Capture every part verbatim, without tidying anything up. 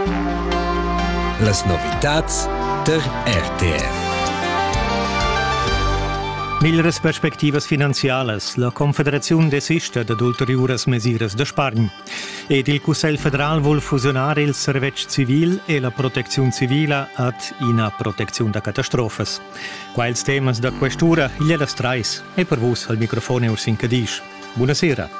Las novitats der R T R. Migliores perspectivas finanzialas. La Confederazione desista da ulteriores mesures de spargn. Ed il Cussegl federal vuol fusionare il Servetg civil e la protezione civile ad ina protezione da catastrofes. Quails temas da questura, gliela strais. E per vos al microfono Ursin Cadisch. Buonasera.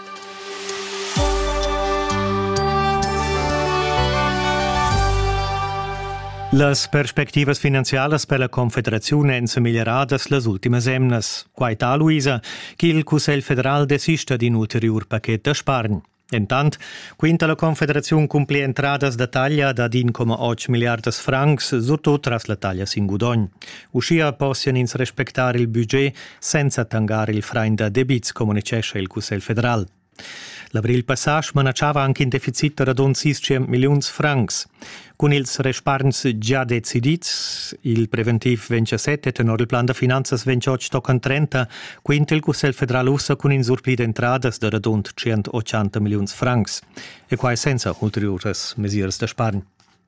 Las perspectivas finanzialas per la Confederazione en miglioradas las ultimas emnas. Quai tal, Luisa, che il Cussegl federal desista di un ulterior paquet de spargn. Intant, quinta la Confederazione cumpli entradas da taglia da uno virgola otto miliardas francs, surtot tras la taglia singudogn. Uscia possian ins respectare il budget senza tangare il frein da debits, come necescia il Cussegl federal. L'avril passage manacciava anche in deficit radon seiscento milions francs. Con ils resparns già decidits, il preventiv ventisette tenor il plan de finanzas ventotto toccan trenta, quint il Cussegl federal ussa con in surpli d'entradas de radon centottanta milions francs, e quai senza ulteriores mesures de spargn.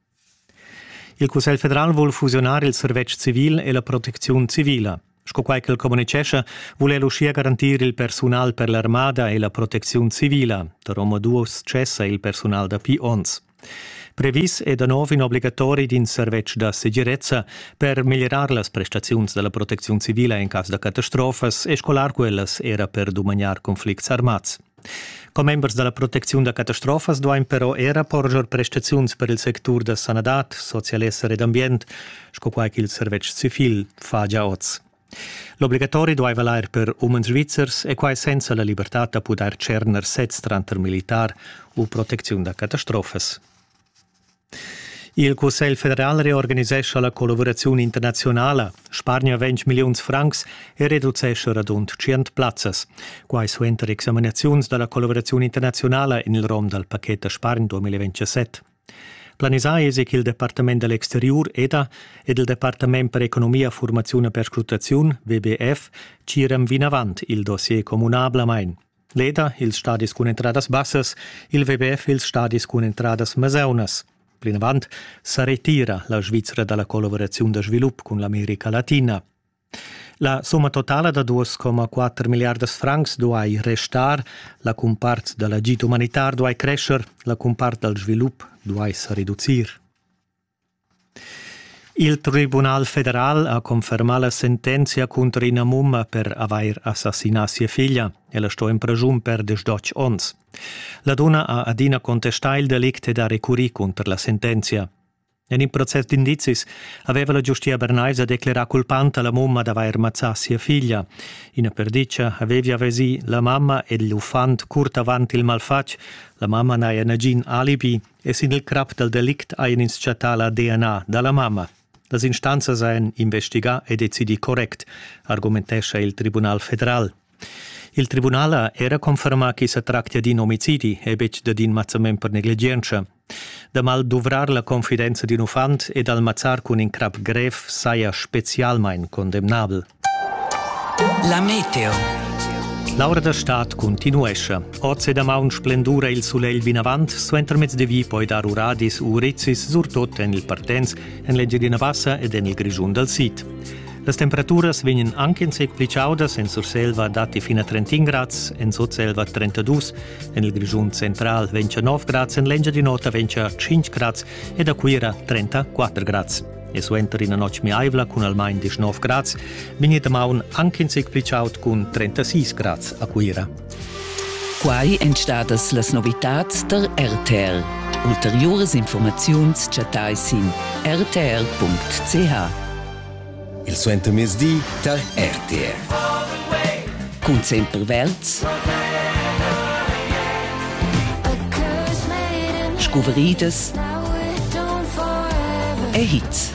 Il Cussegl federal vuol fusionare il Servetg civil e la protezione civile. Sco quai che il comunicesce vuole l'uscia garantire il personal per l'armada e la protezione civile, da Roma duos cessa il personal da P onze. Previs è da nuovo in obbligatori din Servetg da sicurezza per migliorare le prestazioni della protezione civile in caso di catastrofes e scolar quelles era per domaniar conflitti armati. Come members della protezione da catastrofes doin però era porger prestazioni per il sector da sanadat, socialessere ed ambient, sco quai che il Servetg civil fa già oz. L'obbligatori doveva valere per umans svizzers e quai senza la libertà da poter cerner sez tranter militar o protezione da catastrofes. Il Cussegl federal reorganisesce la collaborazione internazionale, spargna venti milions francs e riducesce radund cento plazzas. Quai suenter examinazioni della collaborazione internazionale in il rom del pacchetto spargn duemilaventisette. Planisai è che il Departamento dell'Exterior E D A ed il Departamento per Economia, Formazione e Perscrutazione, V B F, cirem vin avant il dossier comunabla main. L'E D A, il stadis con entradas bassas, il V B F, il stadis con entradas maseunas. Plin avant, si ritira la Svizzera dalla collaborazione da sviluppo con l'America Latina. La somma totale da due virgola quattro miliardas francs doai restar, la compart dell'agito umanitar doai crescer, la compart del sviluppo doai si riducir. Il Tribunal federal ha confermato la sentenza contro una mumma per aver assassinato sua figlia e la sto in prigione per diciotto anni. La donna ha adina contestato il delitto da ricurì contro la sentenza. In il processo d'indizis aveva la giustia bernaisa declarato colpante la mamma di aver ammazzato sua figlia. In perdiccia aveva avesi la mamma e l'uffant curt avanti il malfac, la mamma ha un agin alibi e sin il crap del delict ha iniziata la D N A dalla mamma. Le istanze sain investigà e decidì correct, argumentesce il Tribunal federal. Il Tribunal era conferma che si tratta di un omicidi e bec di un ammazzamento per negligenza. Da mal dovrar la confidenza di un ufant e dal mazzar con un crap gref saia specialmein condemnabel. La meteo. L'ora da stat continuesce. Oggi da maun splendura il soleil vin avant, suenter mezz de vi poi dar uradis urizzis surtot en il partenz, en leggerina bassa ed en il grigiun del sit. Le temperature vengono anche in sec plicaudas, in surselva dati fino a trentin grads, in sotselva trentadue, in il grigiun central ventinove grads, in lengia di nota venticinque grads e da quira trentaquattro grads. E suenter in a noce mi aivla con almain diciannove grads, viene da maun anche in sec plicaut con trentasei grads a quira. Quai entstadas las novitats der R T R. Ulteriores informaziuns chatais in r t r punct c h. Il suenter mesdì der R T R. Cun sempre verts. Scuverides. E hits.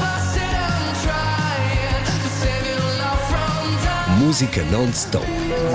Musica non-stop.